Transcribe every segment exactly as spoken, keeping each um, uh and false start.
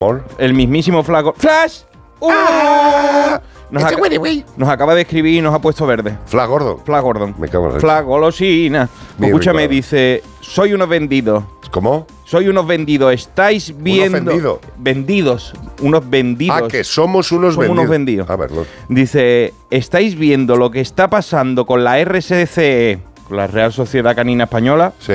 El mismísimo Flash. ¡Flash! ¡Uh! ¡Ah! Nos, ac nos acaba de escribir y nos ha puesto verde. Flash Gordon. Flash Gordon. Me cago en la Flash Golosina. Escúchame, dice, soy unos vendidos. ¿Cómo? Soy unos vendidos. Estáis viendo... ¿Unos vendidos? Vendidos. Unos vendidos. Ah, que somos unos somos vendidos. unos vendidos. A verlo. Dice, estáis viendo lo que está pasando con la R S C E, con la Real Sociedad Canina Española. Sí.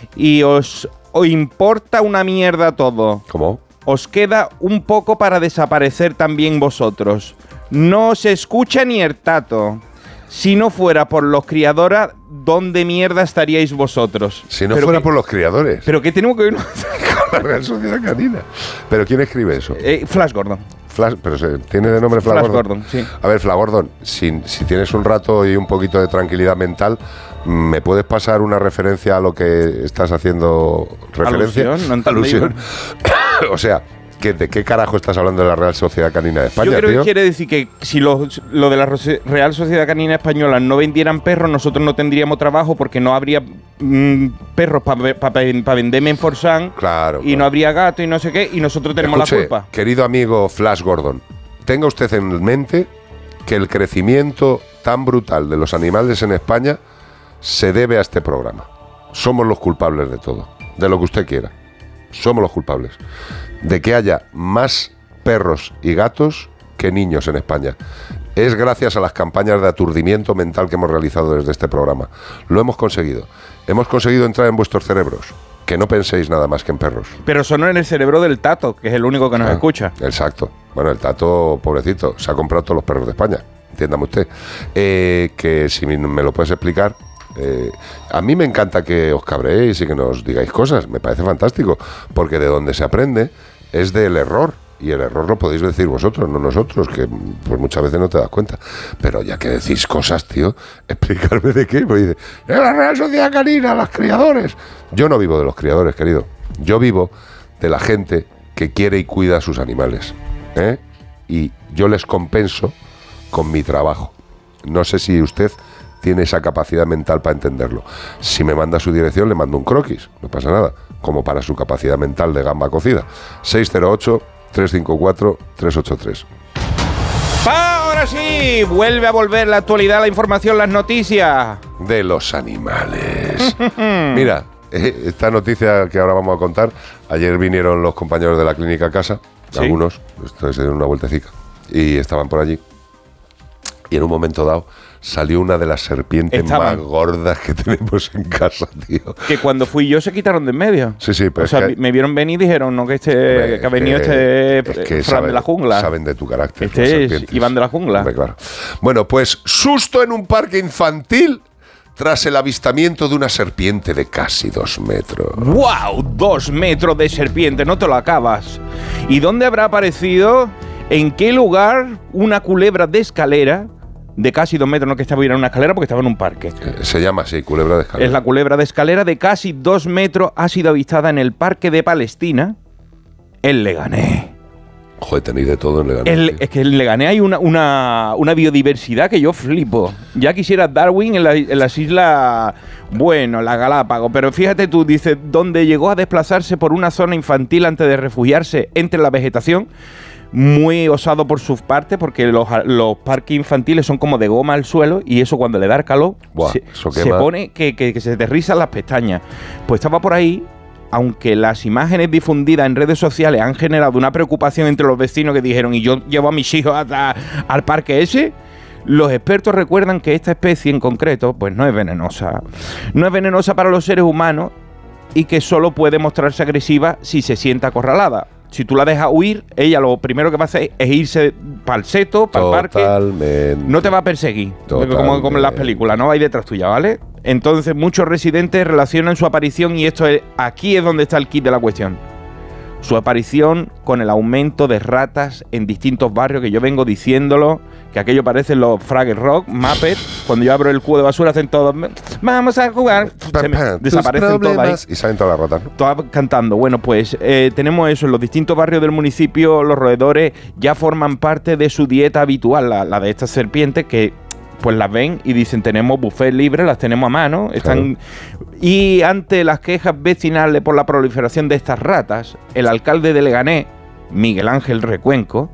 Y os, os importa una mierda todo. ¿Cómo? Os queda un poco para desaparecer también vosotros. No se escucha ni el tato. Si no fuera por los criadores, ¿dónde mierda estaríais vosotros? Si no pero fuera que, por los criadores. ¿Pero qué tenemos que ver? Con la Real Sociedad Canina. ¿Pero quién escribe eso? Eh, Flash Gordon. Flash, pero se, ¿tiene de nombre Flash, Flash Gordon? Gordon, sí. A ver, Flash Gordon, si, si tienes un rato y un poquito de tranquilidad mental, ¿me puedes pasar una referencia a lo que estás haciendo referencia? Alusión, no Alusión. O sea, ¿qué, ¿de qué carajo estás hablando de la Real Sociedad Canina de España, Yo creo tío? que quiere decir que si lo, lo de la Real Sociedad Canina Española no vendieran perros, nosotros no tendríamos trabajo porque no habría mmm, perros para pa, pa, pa venderme en Forsan. Claro, y claro. no habría gato y no sé qué, y nosotros tenemos Escuche, la culpa. Querido amigo Flash Gordon, tenga usted en mente que el crecimiento tan brutal de los animales en España se debe a este programa. Somos los culpables de todo, de lo que usted quiera. Somos los culpables de que haya más perros y gatos que niños en España. Es gracias a las campañas de aturdimiento mental que hemos realizado desde este programa. Lo hemos conseguido. Hemos conseguido entrar en vuestros cerebros. Que no penséis nada más que en perros. Pero sonó en el cerebro del Tato, que es el único que nos Ah, escucha. Exacto. Bueno, el Tato, pobrecito, se ha comprado todos los perros de España. Entiéndame usted. Eh, que si me lo puedes explicar... Eh, a mí me encanta que os cabréis y que nos digáis cosas, me parece fantástico, porque de donde se aprende es del error, y el error lo podéis decir vosotros, no nosotros, que pues muchas veces no te das cuenta. Pero ya que decís cosas, tío, explicarme de qué. Pues dice, ¡es la Real Sociedad Canina, los criadores! Yo no vivo de los criadores, querido. Yo vivo de la gente que quiere y cuida a sus animales, ¿eh? Y yo les compenso con mi trabajo. No sé si usted tiene esa capacidad mental para entenderlo. Si me manda su dirección, le mando un croquis, no pasa nada, como para su capacidad mental de gamba cocida. seis cero ocho, tres cinco cuatro, tres ocho tres. Ahora sí, vuelve a volver la actualidad, la información, las noticias. De los animales. Mira, eh, esta noticia que ahora vamos a contar, ayer vinieron los compañeros de la clínica a casa, ¿sí? Algunos, esto se dieron una vueltecica, y estaban por allí, y en un momento dado salió una de las serpientes Estaban. más gordas que tenemos en casa, tío. Que cuando fui yo se quitaron de en medio. Sí, sí, pero o sea, que me vieron venir y dijeron, no, que este hombre, que ha venido que, este es que Fran saben, de la jungla. Saben de tu carácter. Este es Iván de la jungla. Hombre, claro. Bueno, pues susto en un parque infantil tras el avistamiento de una serpiente de casi dos metros. ¡Wow! Dos metros de serpiente, no te lo acabas. ¿Y dónde habrá aparecido? ¿En qué lugar una culebra de escalera de casi dos metros, no que estaba en una escalera porque estaba en un parque? Se llama así, culebra de escalera. Es la culebra de escalera de casi dos metros, ha sido avistada en el parque de Palestina, en Leganés. Joder, tenéis de todo en Leganés. El, es que en Leganés hay una, una, una biodiversidad que yo flipo. Ya quisiera Darwin en, la, en las islas, bueno, la Galápagos, pero fíjate tú, dice, donde llegó a desplazarse por una zona infantil antes de refugiarse entre la vegetación. Muy osado por su parte, porque los, los parques infantiles son como de goma al suelo y eso cuando le da el calor Buah, se, eso se pone que, que, que se te rizan las pestañas. Pues estaba por ahí, aunque las imágenes difundidas en redes sociales han generado una preocupación entre los vecinos que dijeron, y yo llevo a mis hijos hasta al parque ese. Los expertos recuerdan que esta especie en concreto pues no es venenosa. No es venenosa para los seres humanos y que solo puede mostrarse agresiva si se siente acorralada. Si tú la dejas huir, ella lo primero que va a hacer es irse para el seto, para el parque. Totalmente. No te va a perseguir, como, como en las películas, no va a ir detrás tuya, ¿vale? Entonces muchos residentes relacionan su aparición, y esto es, aquí es donde está el kit de la cuestión. Su aparición con el aumento de ratas en distintos barrios, que yo vengo diciéndolo, que aquello parece los Fraggle Rock, Muppets, cuando yo abro el cubo de basura hacen todos, vamos a jugar, se me, desaparecen todas ahí. Y salen todas las ratas, ¿no? Todas cantando. Bueno, pues eh, tenemos eso, en los distintos barrios del municipio, los roedores ya forman parte de su dieta habitual, la, la de estas serpientes que pues las ven y dicen, tenemos buffet libre, las tenemos a mano, están... Claro. Y ante las quejas vecinales por la proliferación de estas ratas, el alcalde de Leganés, Miguel Ángel Recuenco,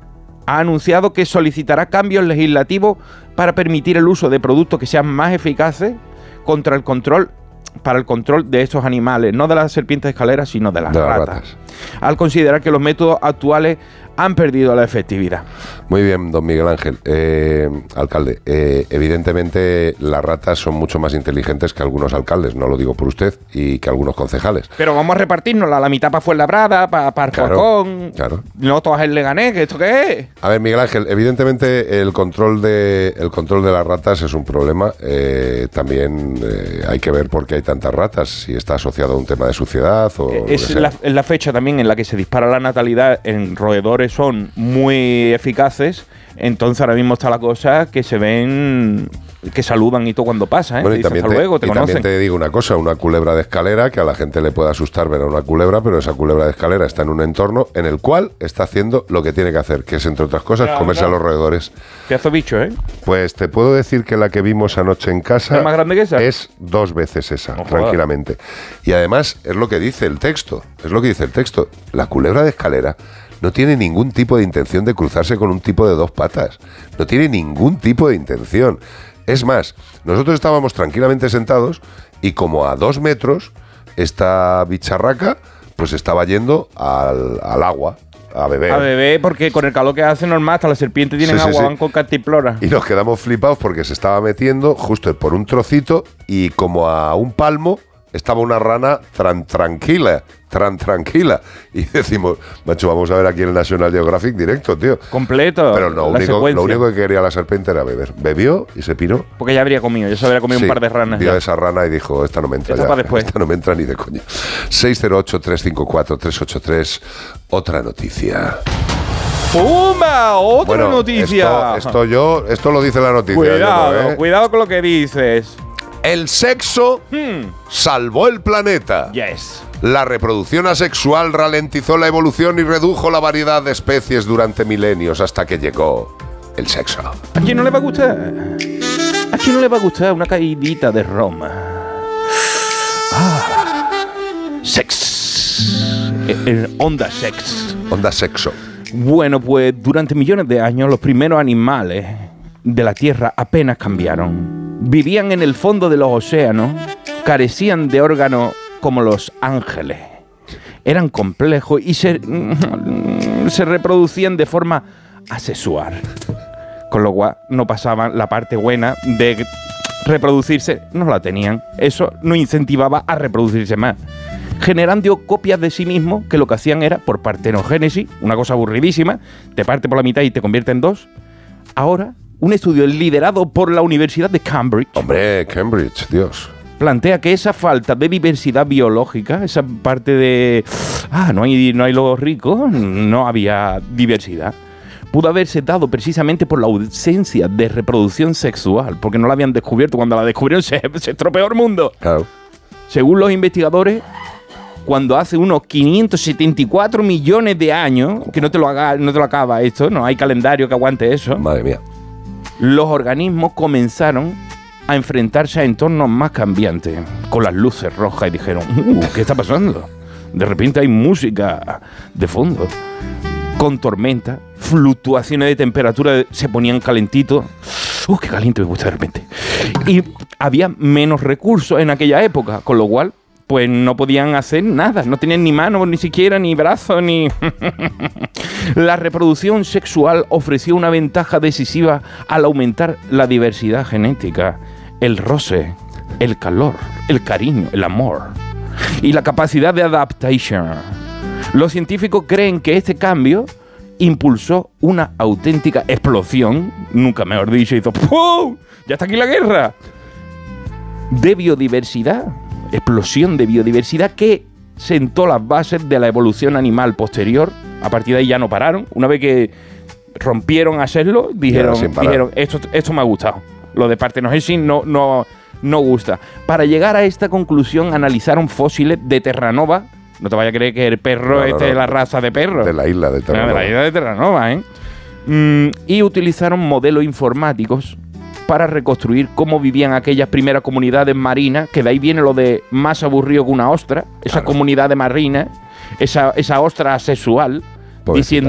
ha anunciado que solicitará cambios legislativos para permitir el uso de productos que sean más eficaces contra el control, para el control de estos animales, no de las serpientes escaleras, sino de las, de las ratas, ratas, al considerar que los métodos actuales han perdido la efectividad. Muy bien, don Miguel Ángel. Eh, alcalde, eh, evidentemente las ratas son mucho más inteligentes que algunos alcaldes, no lo digo por usted, y que algunos concejales. Pero vamos a repartirnos la mitad para Fuenlabrada, para pa Alcorcón, claro, claro. No todas el Leganés, ¿esto qué es? A ver, Miguel Ángel, evidentemente el control de, el control de las ratas es un problema. Eh, también eh, hay que ver por qué hay tantas ratas, si está asociado a un tema de suciedad o... Es la, es la fecha también en la que se dispara la natalidad en roedores, son muy eficaces, entonces ahora mismo está la cosa que se ven, que saludan y todo cuando pasa, ¿eh? Bueno, y Dice, también, hasta te, luego, te y conocen. también te digo una cosa, una culebra de escalera, que a la gente le puede asustar ver a una culebra, pero esa culebra de escalera está en un entorno en el cual está haciendo lo que tiene que hacer, que es, entre otras cosas, claro, comerse claro. a los roedores. ¿Qué hace bicho, eh? Pues te puedo decir que la que vimos anoche en casa ¿es más grande que esa? Es dos veces esa, no, tranquilamente. Y además, es lo que dice el texto, es lo que dice el texto. La culebra de escalera no tiene ningún tipo de intención de cruzarse con un tipo de dos patas. No tiene ningún tipo de intención. Es más, nosotros estábamos tranquilamente sentados y como a dos metros, esta bicharraca pues estaba yendo al, al agua, a beber. A beber, porque con el calor que hace normal, hasta las serpientes tienen sí, sí, agua, sí. van con cantimplora. Y nos quedamos flipados porque se estaba metiendo justo por un trocito y como a un palmo estaba una rana tran tranquila, tran tranquila. Y decimos, macho, vamos a ver aquí en el National Geographic directo, tío. Completo. Pero lo único, lo único que quería la serpiente era beber. Bebió y se piró. Porque ya habría comido, ya se habría comido sí, un par de ranas. Vio ya. esa rana y dijo, esta no me entra esta ya. Para después. Esta no me entra ni de coña. seis cero ocho, tres cinco cuatro, tres ocho tres. Otra noticia. ¡Pumba! ¡Otra bueno, noticia! Esto, esto yo, esto lo dice la noticia. Cuidado, yo no, ¿eh? cuidado con lo que dices. El sexo hmm. salvó el planeta. Yes. La reproducción asexual ralentizó la evolución y redujo la variedad de especies durante milenios hasta que llegó el sexo. ¿A quién no le va a gustar? ¿A quién no le va a gustar una caidita de Roma? Ah, sex. El onda sex. Onda sexo. Bueno, pues durante millones de años los primeros animales de la Tierra apenas cambiaron. Vivían en el fondo de los océanos, carecían de órganos como los ángeles. Eran complejos y se, se reproducían de forma asexual. Con lo cual no pasaban la parte buena de reproducirse, no la tenían. Eso no incentivaba a reproducirse más. Generando copias de sí mismos, que lo que hacían era, por partenogénesis, una cosa aburridísima, te parte por la mitad y te convierte en dos. Ahora, un estudio liderado por la Universidad de Cambridge. Hombre, Cambridge, Dios. Plantea que esa falta de diversidad biológica, esa parte de... Ah, no hay, no hay los ricos, no había diversidad. Pudo haberse dado precisamente por la ausencia de reproducción sexual, porque no la habían descubierto. Cuando la descubrieron se, se estropeó el mundo. Claro. Según los investigadores, cuando hace unos quinientos setenta y cuatro millones de años, que no te lo haga, no te lo acaba esto, no hay calendario que aguante eso. Madre mía. Los organismos comenzaron a enfrentarse a entornos más cambiantes, con las luces rojas, y dijeron, uh, ¿qué está pasando? De repente hay música de fondo, con tormenta, fluctuaciones de temperatura, se ponían calentitos. ¡Uh, qué caliente me gusta de repente! Y había menos recursos en aquella época, con lo cual pues no podían hacer nada, no tenían ni manos, ni siquiera, ni brazos, ni... La reproducción sexual ofreció una ventaja decisiva al aumentar la diversidad genética, el roce, el calor, el cariño, el amor y la capacidad de adaptación. Los científicos creen que este cambio impulsó una auténtica explosión, nunca mejor dicho, hizo ¡pum! ¡Ya está aquí la guerra! De biodiversidad. Explosión de biodiversidad que sentó las bases de la evolución animal posterior. A partir de ahí ya no pararon. Una vez que rompieron a hacerlo, dijeron, dijeron esto, esto me ha gustado. Lo de partenogénesis no, no, no gusta. Para llegar a esta conclusión analizaron fósiles de Terranova. No te vayas a creer que el perro no, no, este no, es la raza de perro. De la isla de Terranova. De la isla de Terranova, ¿eh? Mm, y utilizaron modelos informáticos para reconstruir cómo vivían aquellas primeras comunidades marinas, que de ahí viene lo de más aburrido que una ostra, esa claro. comunidad de marinas, esa, esa ostra asexual, Pobrecita.